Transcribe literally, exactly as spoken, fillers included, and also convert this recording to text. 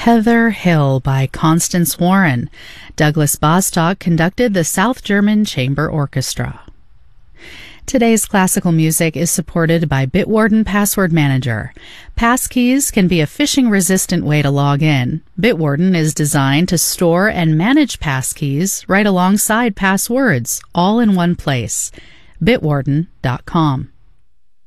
Heather Hill by Constance Warren. Douglas Bostock conducted the South German Chamber Orchestra. Today's classical music is supported by Bitwarden Password Manager. Passkeys can be a phishing-resistant way to log in. Bitwarden is designed to store and manage passkeys right alongside passwords, all in one place. bitwarden dot com.